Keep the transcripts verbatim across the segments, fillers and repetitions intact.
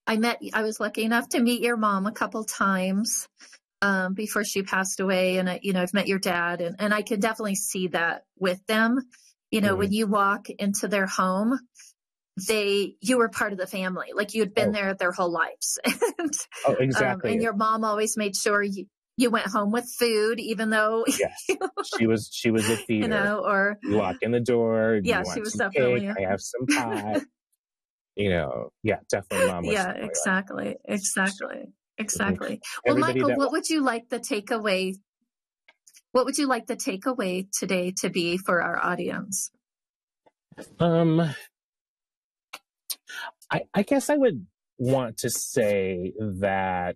I met, I was lucky enough to meet your mom a couple times um, before she passed away. And, I, you know, I've met your dad, and, and I can definitely see that with them. You know, mm-hmm. when you walk into their home, they, you were part of the family, like you had been oh. there their whole lives. and, oh, exactly. Um, and your mom always made sure you, you went home with food, even though yes, she was, she was a feeder, you know, or you walk in the door. Yeah, you want she was some definitely, cake, a... I have some pie, you know, yeah, definitely mom was. Yeah, exactly. Like exactly. Exactly. Mm-hmm. Well, Everybody Michael, what was... would you like the takeaway? What would you like the takeaway today to be for our audience? Um, I, I guess I would want to say that,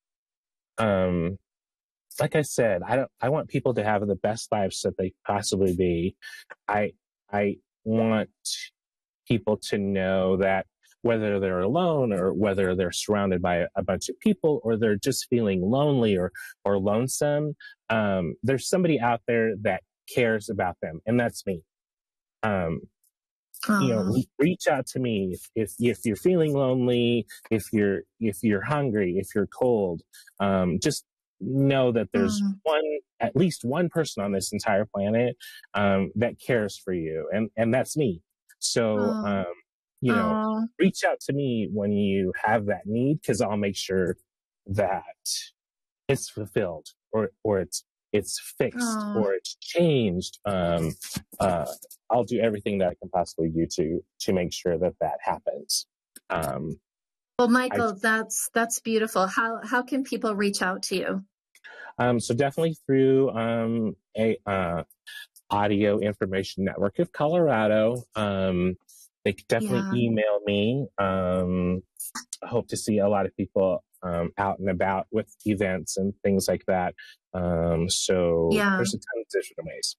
um, like I said, I don't, I want people to have the best lives that they possibly be. I, I want people to know that whether they're alone or whether they're surrounded by a, a bunch of people or they're just feeling lonely or, or lonesome, um, there's somebody out there that cares about them. And that's me. Um, Uh, you know, reach out to me if, if, if you're feeling lonely, if you're, if you're hungry, if you're cold, um, just know that there's uh, one, at least one person on this entire planet, um, that cares for you. And, and that's me. So, uh, um, you know, uh, reach out to me when you have that need, cause I'll make sure that it's fulfilled or, or it's, it's fixed uh, or it's changed. Um, uh, I'll do everything that I can possibly do to, to make sure that that happens. Um, well, Michael, I, that's, that's beautiful. How, how can people reach out to you? Um, so definitely through, um, a, uh, Audio Information Network of Colorado. Um, they could definitely yeah. email me. Um, I hope to see a lot of people, um, out and about with events and things like that. Um, so yeah. there's a ton of different ways.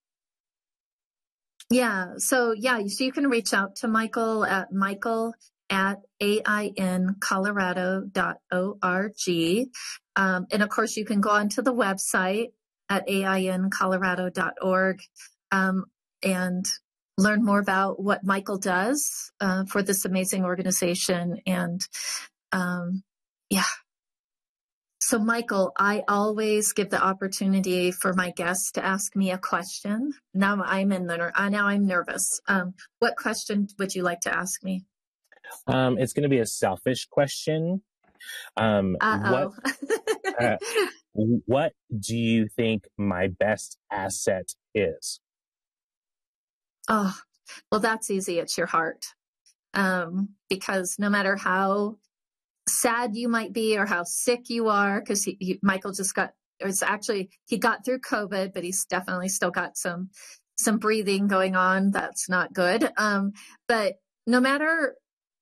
Yeah. So yeah, so you can reach out to Michael at Michael at A I N colorado dot org. Um, and of course you can go onto the website at A I N colorado dot org, um, and learn more about what Michael does, uh, for this amazing organization. And, um, yeah. So, Michael, I always give the opportunity for my guests to ask me a question. Now I'm in the, now I'm nervous. Um, what question would you like to ask me? Um, it's going to be a selfish question. Um, Uh-oh. what, uh, what do you think my best asset is? Oh, well, that's easy. It's your heart. Um, because no matter how sad you might be or how sick you are, because he, he, Michael just got, it's actually, he got through COVID, but he's definitely still got some, some breathing going on. That's not good. Um, but no matter,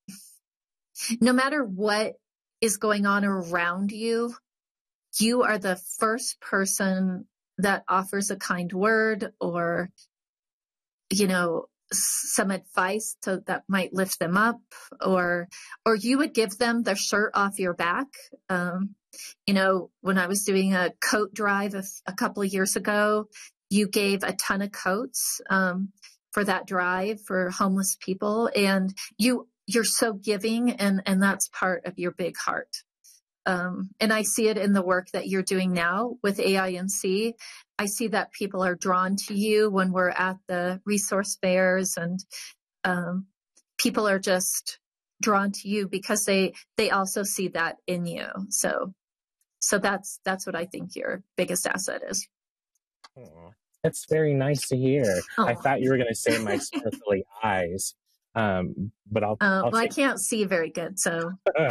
no matter what is going on around you, you are the first person that offers a kind word or, you know, some advice to, that might lift them up, or, or you would give them the shirt off your back. Um, you know, when I was doing a coat drive a, a couple of years ago, you gave a ton of coats, um, for that drive for homeless people. And you, you're so giving, and, and that's part of your big heart. Um, and I see it in the work that you're doing now with A I N C. I see that people are drawn to you when we're at the resource fairs, and um, people are just drawn to you because they they also see that in you. So, so that's that's what I think your biggest asset is. Aww. That's very nice to hear. Aww. I thought you were going to say my sparkly eyes, um, but I'll. Uh, I'll well, take... I can't see very good, so.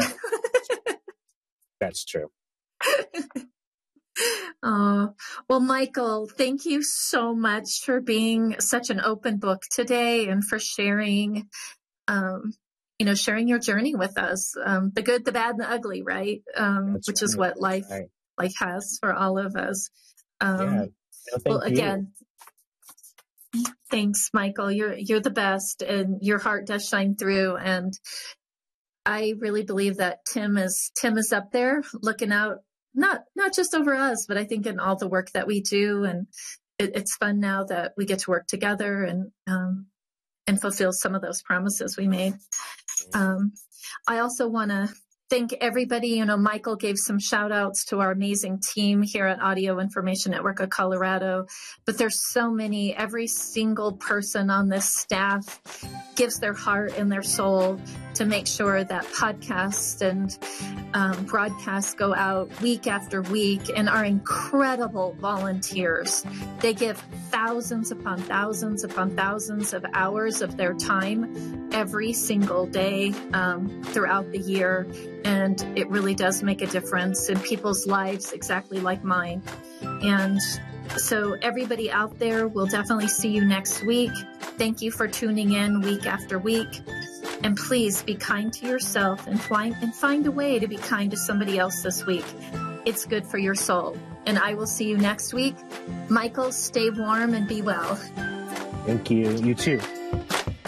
That's true. Oh, well, Michael, thank you so much for being such an open book today and for sharing, um, you know, sharing your journey with us, um, the good, the bad, and the ugly, right? Um, which right. is what That's life, right. life has for all of us. Um, yeah. No, thank well, you. again, thanks, Michael. You're, you're the best, and your heart does shine through. And I really believe that Tim is, Tim is up there looking out, not, not just over us, but I think in all the work that we do. And it, it's fun now that we get to work together and, um, and fulfill some of those promises we made. Um, I also want to thank everybody. You know, Michael gave some shout outs to our amazing team here at Audio Information Network of Colorado, but there's so many. Every single person on this staff gives their heart and their soul to make sure that podcasts and um, broadcasts go out week after week, and our incredible volunteers. They give thousands upon thousands upon thousands of hours of their time every single day um, throughout the year. And it really does make a difference in people's lives, exactly like mine. And so everybody out there, we'll definitely see you next week. Thank you for tuning in week after week. And please be kind to yourself and find, and find a way to be kind to somebody else this week. It's good for your soul. And I will see you next week. Michael, stay warm and be well. Thank you. You too.